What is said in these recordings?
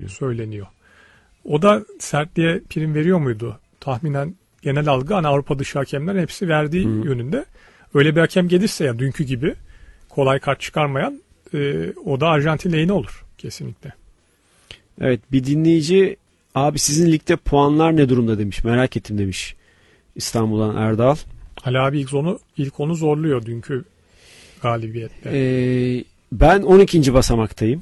söyleniyor. O da sertliğe prim veriyor muydu? Tahminen genel algı hani Avrupa dışı hakemler hepsi verdiği yönünde. Öyle bir hakem gelirse ya dünkü gibi kolay kart çıkarmayan o da Arjantin lehine olur kesinlikle. Evet, bir dinleyici abi sizin ligde puanlar ne durumda demiş. Merak ettim demiş. İstanbul'dan Erdal. Ali abi ilk onu zorluyor dünkü galibiyette. Ben 12. basamaktayım.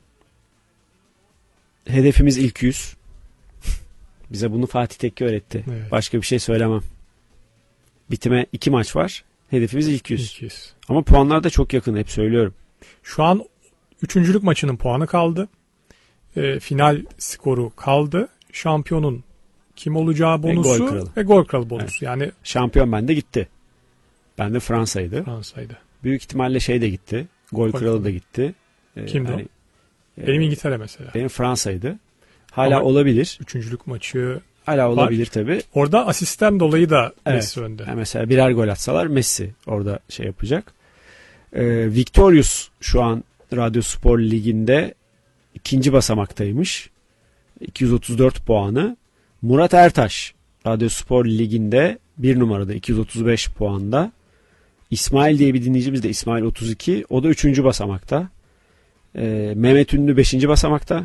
Hedefimiz ilk 100. Bize bunu Fatih Tekke öğretti. Evet. Başka bir şey söylemem. Bitime 2 maç var. Hedefimiz ilk 100. İlk 100. Ama puanlar da çok yakın, hep söylüyorum. Şu an üçüncülük maçının puanı kaldı. Final skoru kaldı. Şampiyonun kim olacağı bonusu ve gol kralı bonusu. Evet. Yani şampiyon bende gitti. Bende Fransa'ydı. Büyük ihtimalle şey de gitti. Gol kralı da gitti. Kimdi o? Benim İngiltere mesela. Benim Fransa'ydı. Hala ama olabilir. Üçüncülük maçı hala olabilir tabii. Orada asistten dolayı da Messi önde. Yani mesela birer gol atsalar Messi orada şey yapacak. Victorious şu an Radyo Spor Ligi'nde 2. basamaktaymış. 234 puanı. Murat Ertaş Radyo Spor Ligi'nde 1 numarada 235 puanda. İsmail diye bir dinleyicimiz de İsmail 32. O da 3. basamakta. Mehmet Ünlü 5. basamakta.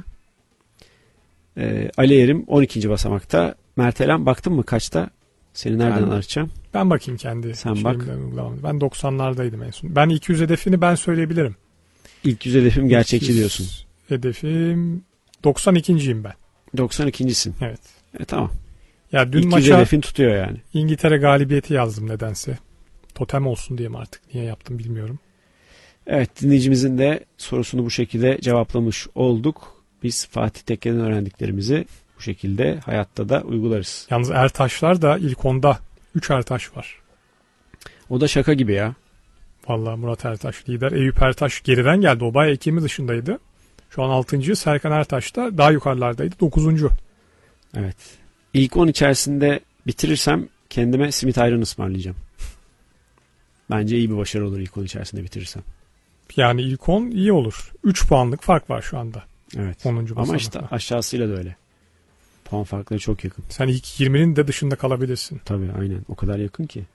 Ali Erim 12. basamakta. Mert Elen baktın mı kaçta? Seni nereden arayacağım? Ben bakayım kendi. Sen bak. Ben 90'lardaydım en son. Ben 200 hedefini ben söyleyebilirim. İlk 100 hedefim gerçekçi diyorsun. Hedefim 92.'yim ben. 92.'sin. Evet. Tamam. Ya dün İlk maça hedefin tutuyor yani. İngiltere galibiyeti yazdım nedense. Totem olsun diye mi artık? Niye yaptım bilmiyorum. Evet, dinleyicimizin de sorusunu bu şekilde cevaplamış olduk. Biz Fatih Tekke'den öğrendiklerimizi bu şekilde hayatta da uygularız. Yalnız Ertaşlar da ilk 10'da 3 Ertaş var. O da şaka gibi ya. Vallahi Murat Ertaş lider. Eyüp Ertaş geriden geldi. O bayağı 2'miz dışındaydı. Şu an 6. Serkan Ertaş da daha yukarılardaydı. 9. Evet. İlk 10 içerisinde bitirirsem kendime simit ayran ısmarlayacağım. Bence iyi bir başarı olur ilk 10 içerisinde bitirirsem. Yani ilk 10 iyi olur. 3 puanlık fark var şu anda. Evet. 10. basamakta. Ama işte aşağısıyla da öyle. Puan farkları çok yakın. Sen ilk 20'nin de dışında kalabilirsin. Tabii aynen. O kadar yakın ki.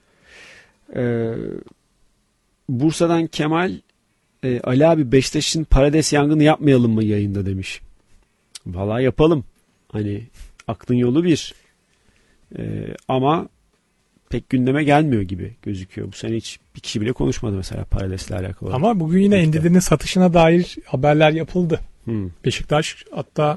Bursa'dan Kemal Ali abi Beşiktaş'ın Parades yangını yapmayalım mı yayında demiş. Vallahi yapalım. Hani aklın yolu bir. Ama pek gündeme gelmiyor gibi gözüküyor. Bu sene hiç bir kişi bile konuşmadı mesela Parades'le alakalı. Ama bugün yine Ndidi'nin satışına dair haberler yapıldı. Beşiktaş hatta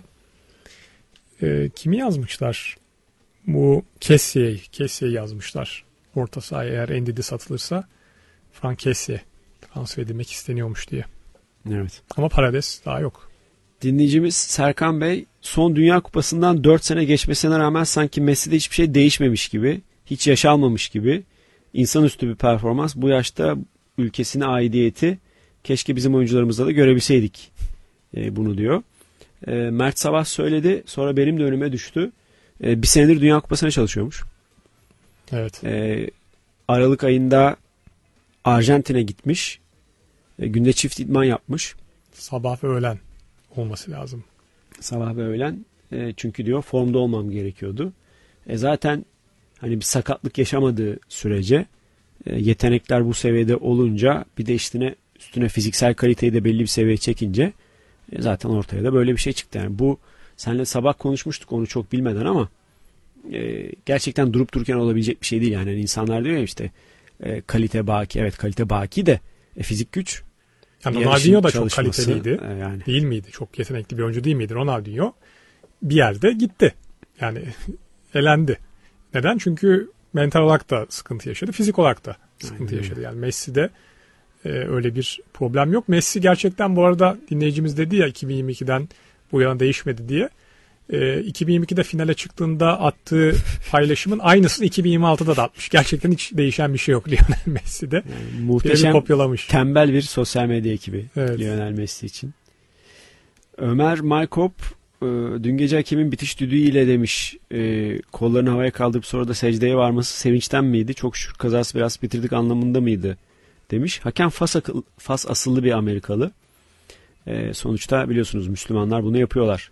kimi yazmışlar? Bu Kessié yazmışlar. Orta sahaya eğer Ndidi satılırsa Franck Kessié transfer edilmek isteniyormuş diye. Evet. Ama Parades daha yok. Dinleyicimiz Serkan Bey, son Dünya Kupası'ndan 4 sene geçmesine rağmen sanki Messi'de hiçbir şey değişmemiş gibi, hiç yaşanmamış gibi, insanüstü bir performans. Bu yaşta ülkesine aidiyeti keşke bizim oyuncularımızda da görebilseydik bunu diyor. Mert Sabah söyledi, sonra benim de önüme düştü. Bir senedir Dünya Kupası'na çalışıyormuş. Evet. Aralık ayında Arjantin'e gitmiş. Günde çift idman yapmış. Sabah ve öğlen olması lazım. Sabah ve öğlen. Çünkü diyor formda olmam gerekiyordu. Zaten hani bir sakatlık yaşamadığı sürece yetenekler bu seviyede olunca bir de üstüne fiziksel kaliteyi de belli bir seviyeye çekince zaten ortaya da böyle bir şey çıktı. Yani bu seninle sabah konuşmuştuk onu çok bilmeden ama gerçekten durup dururken olabilecek bir şey değil. Yani insanlar diyor ya işte kalite baki. Evet kalite baki de fizik güç. Yani Ronaldinho da çok kaliteliydi. Yani. Değil miydi? Çok yetenekli bir oyuncu değil miydi? Ronaldinho bir yerde gitti. Yani elendi. Neden? Çünkü mental olarak da sıkıntı yaşadı. Fizik olarak da sıkıntı yaşadı. Yani Messi'de öyle bir problem yok. Messi gerçekten bu arada dinleyicimiz dedi ya 2022'den bu yana değişmedi diye. 2022'de finale çıktığında attığı paylaşımın aynısını 2026'da da atmış. Gerçekten hiç değişen bir şey yok Lionel Messi'de. Yani muhteşem kopyalamış. Tembel bir sosyal medya ekibi evet. Lionel Messi için. Ömer Maykop dün gece hakemin bitiş düdüğüyle demiş kollarını havaya kaldırıp sonra da secdeye varması sevinçten miydi? Çok şükür kazası biraz bitirdik anlamında mıydı? Demiş. Hakem Fas asıllı bir Amerikalı. Sonuçta biliyorsunuz Müslümanlar bunu yapıyorlar.